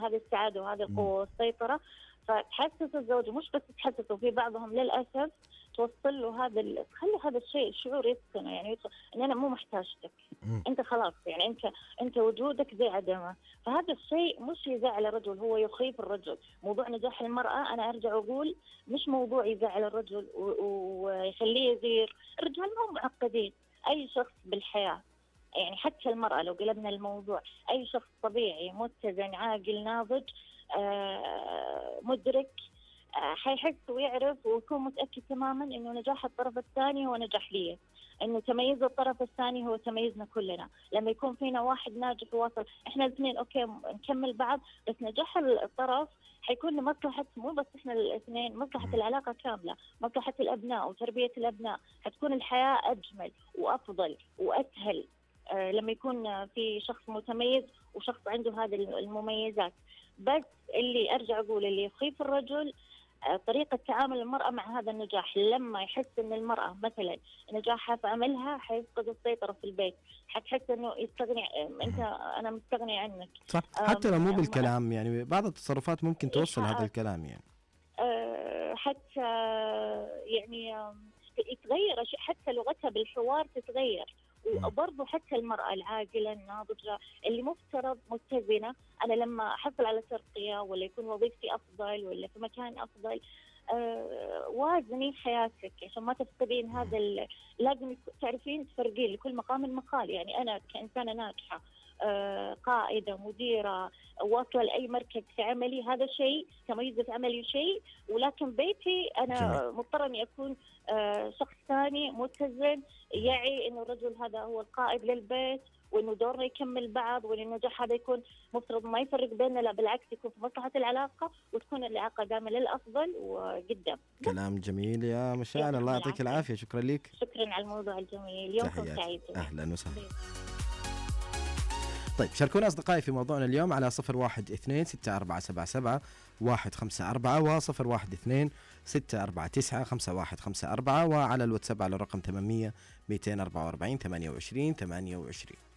هذه السعادة وهذه القوة والسيطرة. فتحسس الزوج، مش بس تحسسه، في بعضهم للأسف توصل له تخلي هذا الشيء الشعور يسكنه، يعني يدخل ان انا مو محتاجتك، انت خلاص، يعني انت وجودك زي عدمه. فهذا الشيء مش يزعل الرجل، هو يخيف الرجل. موضوع نجاح المرأة انا ارجع اقول مش موضوع يزعل الرجل ويخليه يغير. الرجال ما هم معقدين، اي شخص بالحياة، يعني حتى المرأة لو قلبنا الموضوع، اي شخص طبيعي متزن عاقل ناضج مدرك حيحس ويعرف ويكون متأكد تماما إنه نجاح الطرف الثاني هو نجاح ليه، إنه تميز الطرف الثاني هو تميزنا كلنا. لما يكون فينا واحد ناجح وواصل، إحنا الاثنين أوكي نكمل بعض، بس نجاح الطرف حيكون لمصلحة مو بس إحنا الاثنين، مصلحة العلاقة كاملة، مصلحة الأبناء وتربية الأبناء. حتكون الحياة أجمل وأفضل وأسهل لما يكون في شخص متميز وشخص عنده هذه المميزات. بس اللي أرجع أقول اللي يخيف الرجل طريقة تعامل المرأة مع هذا النجاح. لما يحس أن المرأة مثلا نجاحها في عملها حيفقد السيطرة في البيت، حتحس أنه يستغني، أنا مستغني عنك. صح، حتى لو مو بالكلام، يعني بعض التصرفات ممكن توصل هذا الكلام يعني. حتى يعني يتغير، حتى لغتها بالحوار تتغير. وبرضه حتى المرأة العاقلة الناضجة اللي مفترض متزنة، أنا لما أحصل على ترقية ولا يكون وظيفتي أفضل ولا في مكان أفضل، وازني حياتك عشان ما تفقدين هذا. لازم تعرفين تفرقين لكل مقام مقال. يعني أنا كإنسانة ناجحة قائدة مديرة واصلة لأي مركز في عملي، هذا شيء، تميز في عملي شيء، ولكن بيتي أنا مضطرة أني أكون شخص ثاني متزن، يعي إنه الرجل هذا هو القائد للبيت، وإنه دورنا يكمل بعض، وإن النجاح هذا يكون مفترض ما يفرق بيننا، لا بالعكس يكون في مصلحة العلاقة، وتكون العلاقة دائما للأفضل وقدام. كلام جميل يا مشاعل، الله يعطيك العافية، شكرا لك. شكرا على الموضوع الجميل، يومكم سعيد. أهلا وسهلا. طيب شاركونا أصدقائي في موضوعنا اليوم على 0126477154 و0126495154 وعلى الواتساب على الرقم 800 244 28 28.